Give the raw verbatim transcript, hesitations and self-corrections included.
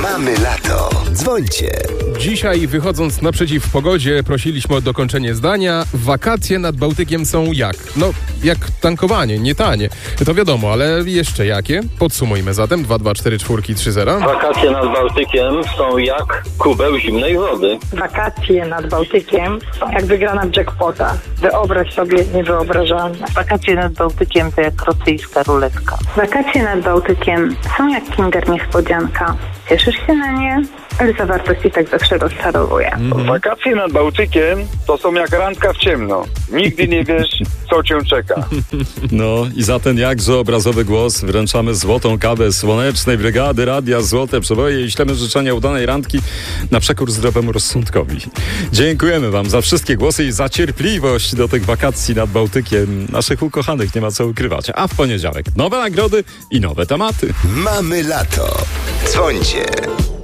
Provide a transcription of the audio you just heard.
Mamy lato. Dzwońcie. Dzisiaj, wychodząc naprzeciw pogodzie, prosiliśmy o dokończenie zdania. Wakacje nad Bałtykiem są jak? No, jak tankowanie, nie tanie. To wiadomo, ale jeszcze jakie? Podsumujmy zatem. dwa dwa cztery cztery trzy zero. Wakacje nad Bałtykiem są jak kubeł zimnej wody. Wakacje nad Bałtykiem są jak wygrana w jackpota. Wyobraź sobie niewyobrażalne. Wakacje nad Bałtykiem to jak rosyjska ruletka. Wakacje nad Bałtykiem są jak Kinder Niespodzianka. Cieszysz się na nie, ale zawartość i tak zawsze rozczarowuje. Mm. Wakacje nad Bałtykiem to są jak randka w ciemno. Nigdy nie wiesz, co cię czeka. No i za ten jakże obrazowy głos wręczamy złotą kawę Słonecznej Brygady Radia Złote Przeboje i ślemy życzenia udanej randki na przekór zdrowemu rozsądkowi. Dziękujemy wam za wszystkie głosy i za cierpliwość do tych wakacji nad Bałtykiem. Naszych ukochanych nie ma co ukrywać. A w poniedziałek nowe nagrody i nowe tematy. Mamy lato. Dzwońcie.